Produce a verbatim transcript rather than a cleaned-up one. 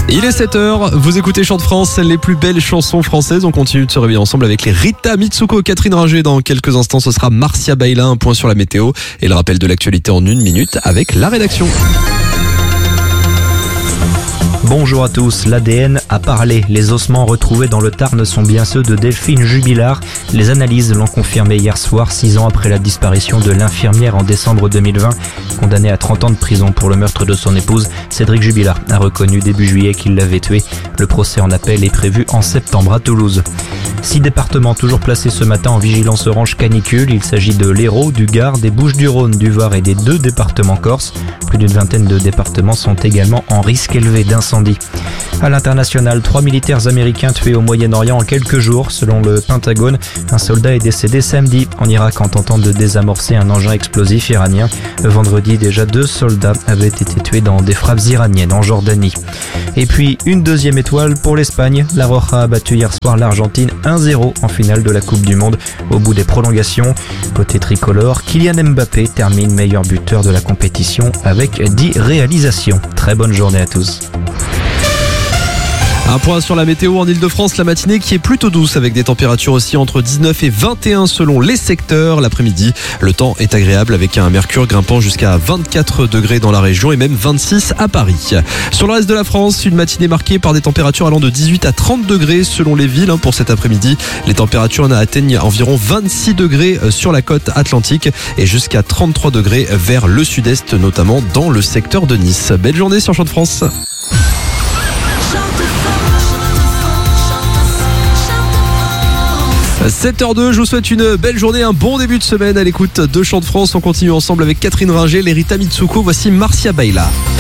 Il est sept heures, vous écoutez Chant de France, les plus belles chansons françaises. On continue de se réveiller ensemble avec les Rita Mitsuko, Catherine Ringer. Dans quelques instants, ce sera Marcia Baila, un point sur la météo et le rappel de l'actualité en une minute avec la rédaction. Bonjour à tous, l'A D N a parlé. Les ossements retrouvés dans le Tarn sont bien ceux de Delphine Jubilard. Les analyses l'ont confirmé hier soir, six ans après la disparition de l'infirmière en décembre deux mille vingt. Condamné à trente ans de prison pour le meurtre de son épouse, Cédric Jubilard a reconnu début juillet qu'il l'avait tuée. Le procès en appel est prévu en septembre à Toulouse. Six départements toujours placés ce matin en vigilance orange canicule. Il s'agit de l'Hérault, du Gard, des Bouches-du-Rhône, du Var et des deux départements corses. Plus d'une vingtaine de départements sont également en risque élevé d'incendie. À l'international, trois militaires américains tués au Moyen-Orient en quelques jours. Selon le Pentagone, un soldat est décédé samedi en Irak en tentant de désamorcer un engin explosif iranien. Vendredi, déjà deux soldats avaient été tués dans des frappes iraniennes en Jordanie. Et puis, une deuxième étoile pour l'Espagne. La Roja a battu hier soir l'Argentine un zéro en finale de la Coupe du Monde au bout des prolongations. Côté tricolore, Kylian Mbappé termine meilleur buteur de la compétition avec dix réalisations. Très bonne journée à tous. Un point sur la météo en Ile-de-France, la matinée qui est plutôt douce avec des températures aussi entre dix-neuf et vingt et un selon les secteurs. L'après-midi, le temps est agréable avec un mercure grimpant jusqu'à vingt-quatre degrés dans la région et même vingt-six à Paris. Sur le reste de la France, une matinée marquée par des températures allant de dix-huit à trente degrés selon les villes. Pour cet après-midi, les températures atteignent environ vingt-six degrés sur la côte atlantique et jusqu'à trente-trois degrés vers le sud-est, notamment dans le secteur de Nice. Belle journée sur Chant de France. sept heures deux, je vous souhaite une belle journée, un bon début de semaine à l'écoute de Chant de France. On continue ensemble avec Catherine Ringer, les Rita Mitsuko. Voici Marcia Baila.